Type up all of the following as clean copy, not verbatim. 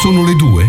sono le 2.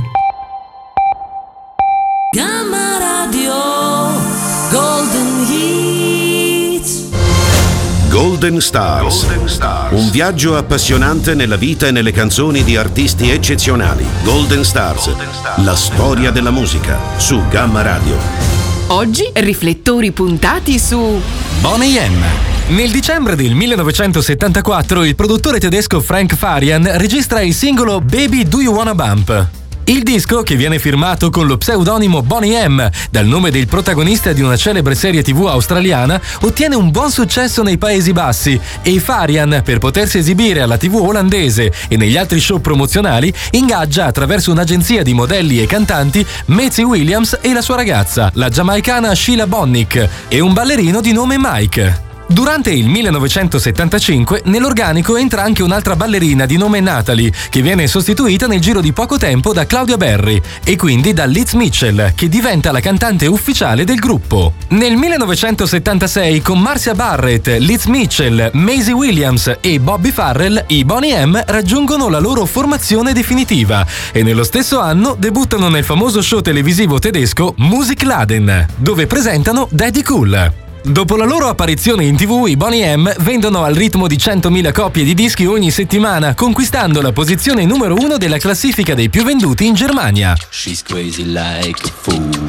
Gamma Radio Golden Hits. Golden Stars. Un viaggio appassionante nella vita e nelle canzoni di artisti eccezionali. Golden Stars. La storia della musica su Gamma Radio. Oggi riflettori puntati su Boney M. Nel dicembre del 1974 il produttore tedesco Frank Farian registra il singolo Baby Do You Wanna Bump. Il disco, che viene firmato con lo pseudonimo Boney M, dal nome del protagonista di una celebre serie TV australiana, ottiene un buon successo nei Paesi Bassi e Farian, per potersi esibire alla TV olandese e negli altri show promozionali, ingaggia attraverso un'agenzia di modelli e cantanti Maisie Williams e la sua ragazza, la giamaicana Sheila Bonnick, e un ballerino di nome Mike. Durante il 1975 nell'organico entra anche un'altra ballerina di nome Natalie, che viene sostituita nel giro di poco tempo da Claudia Berry e quindi da Liz Mitchell, che diventa la cantante ufficiale del gruppo. Nel 1976 con Marcia Barrett, Liz Mitchell, Maisie Williams e Bobby Farrell i Boney M raggiungono la loro formazione definitiva e nello stesso anno debuttano nel famoso show televisivo tedesco Musikladen, dove presentano Daddy Cool. Dopo la loro apparizione in TV, i Boney M vendono al ritmo di 100.000 copie di dischi ogni settimana, conquistando la posizione numero 1 della classifica dei più venduti in Germania. She's crazy like a fool.